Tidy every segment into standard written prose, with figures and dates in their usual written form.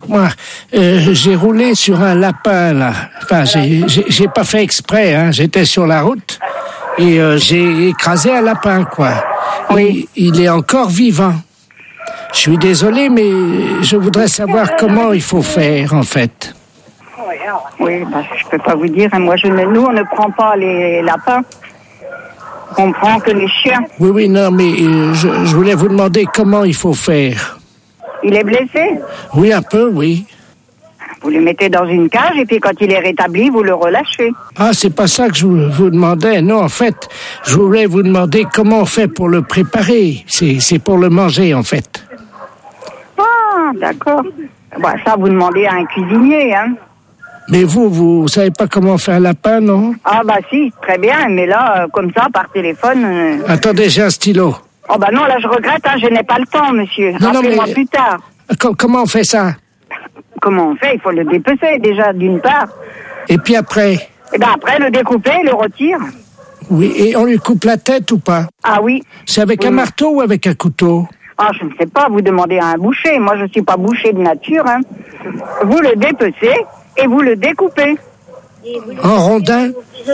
moi, j'ai roulé sur un lapin, là. Enfin, j'ai pas fait exprès, hein. J'étais sur la route et j'ai écrasé un lapin, quoi. Oui. Il est encore vivant. Je suis désolé, mais je voudrais savoir comment il faut faire, en fait. Oui, je peux pas vous dire. Moi, nous, on ne prend pas les lapins. On prend que les chiens. Oui, non, mais je voulais vous demander comment il faut faire. Il est blessé? Oui, un peu, oui. Vous le mettez dans une cage et puis quand il est rétabli, vous le relâchez. Ah, c'est pas ça que je vous demandais. Non, en fait, je voulais vous demander comment on fait pour le préparer. C'est pour le manger, en fait. Ah, d'accord. Bah, ça, vous demandez à un cuisinier, hein. Mais vous savez pas comment faire un lapin, non? Ah, bah si, très bien. Mais là, comme ça, par téléphone... Attendez, j'ai un stylo. Oh, bah non, là, je regrette, hein, je n'ai pas le temps, monsieur. Appelez-moi plus tard. Comment on fait ça? Comment on fait? Il faut le dépecer, déjà, d'une part. Et puis après? Et ben après, le découper, le retire. Oui, et on lui coupe la tête ou pas? Ah oui. C'est avec un marteau ou avec un couteau? Ah, je ne sais pas, vous demandez à un boucher. Moi, je suis pas boucher de nature, hein. Vous le dépecez et vous le découpez. En rondins?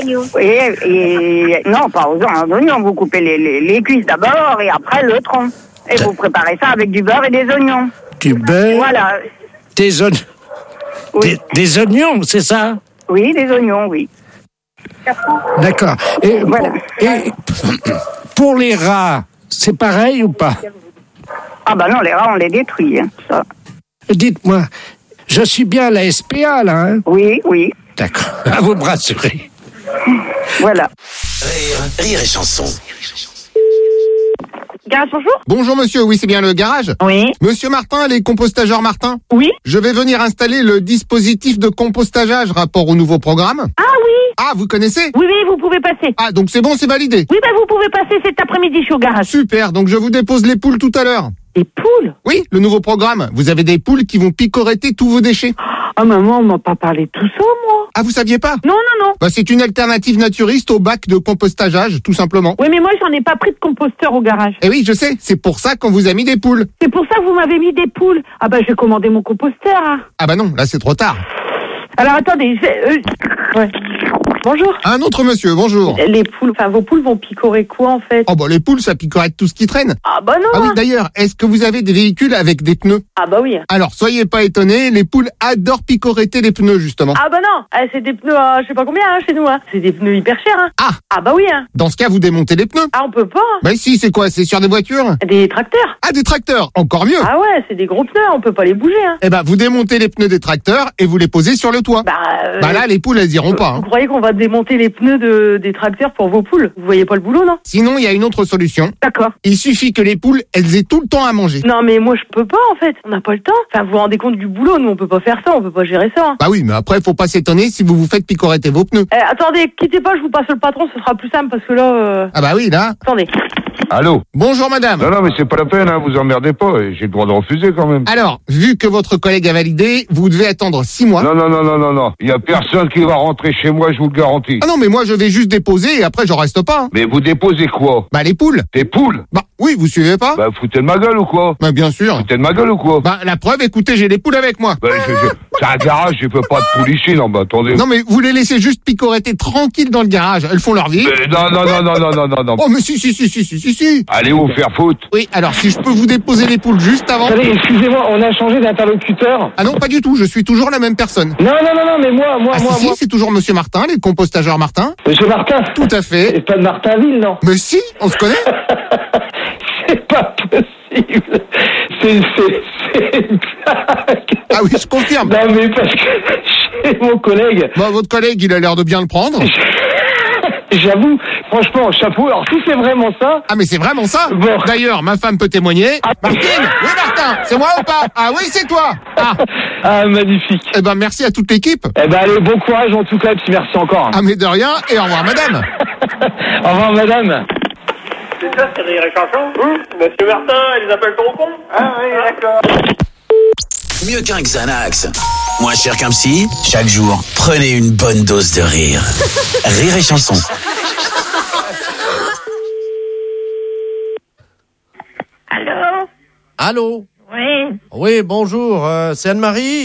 Et non, pas en oignons. Vous coupez les cuisses d'abord et après le tronc. Et vous préparez ça avec du beurre et des oignons. Du beurre? Voilà. Des oignons? Oui. Des oignons, c'est ça? Oui, des oignons, oui. D'accord. Et voilà. Pour les rats, c'est pareil ou pas? Ah bah non, les rats, on les détruit, hein, ça. Dites-moi, je suis bien à la SPA, là, hein? Oui, oui. D'accord, à vous me rassurer. Voilà. Rire et chanson. Garage, bonjour. Bonjour monsieur, oui c'est bien le garage? Oui. Monsieur Martin, les compostageurs Martin? Oui. Je vais venir installer le dispositif de compostageage rapport au nouveau programme. Ah oui. Ah, vous connaissez? Oui, vous pouvez passer. Ah, donc c'est bon, c'est validé? Oui, vous pouvez passer cet après-midi, je suis au garage. Super, donc je vous dépose les poules tout à l'heure. Les poules? Oui, le nouveau programme. Vous avez des poules qui vont picoretter tous vos déchets. Ah maman, on m'a pas parlé de tout ça, moi. Ah, vous saviez pas? Non. Bah, c'est une alternative naturiste au bac de compostageage, tout simplement. Oui, mais moi, j'en ai pas pris de composteur au garage. Eh oui, je sais, c'est pour ça qu'on vous a mis des poules. C'est pour ça que vous m'avez mis des poules. Ah bah, je vais commander mon composteur, hein. Ah bah non, là c'est trop tard. Alors, attendez, ouais. Bonjour. Un autre monsieur, bonjour. Les poules, vos poules vont picorer quoi, en fait? Oh bah les poules, ça picorette tout ce qui traîne. Ah bah non. Ah oui, d'ailleurs, est-ce que vous avez des véhicules avec des pneus? Ah bah oui. Alors, soyez pas étonnés, les poules adorent picoretter les pneus, justement. Ah bah non, c'est des pneus, je sais pas combien, hein, chez nous, hein. C'est des pneus hyper chers, hein. Ah bah oui, hein. Dans ce cas, vous démontez les pneus. Ah, on peut pas, hein. Bah si, c'est quoi? C'est sur des voitures? Des tracteurs. Ah, des tracteurs, encore mieux. Ah ouais, c'est des gros pneus, on peut pas les bouger, hein. Eh ben, vous démontez les pneus des tracteurs et vous les posez sur le toit. Bah là, les poules, elles iront pas, hein. Vous croyez qu'on va démonter les pneus des tracteurs pour vos poules? Vous voyez pas le boulot, non? Sinon, il y a une autre solution. D'accord. Il suffit que les poules, elles aient tout le temps à manger. Non, mais moi, je peux pas, en fait. On n'a pas le temps. Enfin, vous vous rendez compte du boulot? Nous, on peut pas faire ça, on peut pas gérer ça, hein. Bah oui, mais après, faut pas s'étonner si vous vous faites picoretter vos pneus. Attendez, quittez pas, je vous passe le patron, ce sera plus simple, parce que là... Ah bah oui, là. Attendez. Allô? Bonjour madame. Non, mais c'est pas la peine, hein, vous emmerdez pas, j'ai le droit de refuser quand même. Alors, vu que votre collègue a validé, vous devez attendre 6 mois. Non. Il y a personne qui va rentrer chez moi, je vous le garantis. Ah non, mais moi je vais juste déposer et après j'en reste pas, hein. Mais vous déposez quoi? Bah les poules. Des poules? Bah oui, vous suivez pas? Bah foutez de ma gueule ou quoi? Bah bien sûr. Foutez de ma gueule ou quoi? Bah la preuve, écoutez, j'ai les poules avec moi. Bah c'est un garage, je peux pas de poules ici, non, bah attendez. Non mais vous les laissez juste picoretter tranquilles dans le garage, elles font leur vie. Mais non. Oh mais si. Allez vous faire foutre. Oui, alors si je peux vous déposer les poules juste avant. Attendez, excusez-moi, on a changé d'interlocuteur. Ah non, pas du tout, je suis toujours la même personne. Non, mais moi. Si, c'est toujours monsieur Martin, les compostageurs Martin. Monsieur Martin? Tout à fait. C'est pas de Martinville, non? Mais si, on se connaît. C'est pas possible. C'est une blague. Ah oui, je confirme. Non, mais parce que chez mon collègue... Bah, votre collègue, il a l'air de bien le prendre. J'avoue, franchement, chapeau. Alors, si c'est vraiment ça... Ah, mais c'est vraiment ça. Bon. D'ailleurs, ma femme peut témoigner. Martine! Oui, Martin! C'est moi ou pas? Ah oui, c'est toi! Ah, magnifique. Eh ben, merci à toute l'équipe. Eh ben, allez, bon courage en tout cas, et puis merci encore. Ah, mais de rien, et au revoir, madame. Au revoir, madame. C'est ça, c'est Rire et Chanson? Monsieur Martin, ils appellent ton con? Ah oui, d'accord. Mieux qu'un Xanax, moins cher qu'un psy, chaque jour, prenez une bonne dose de rire. Rire et Chanson. Allô? Allô? Oui. Oui, bonjour, c'est Anne-Marie?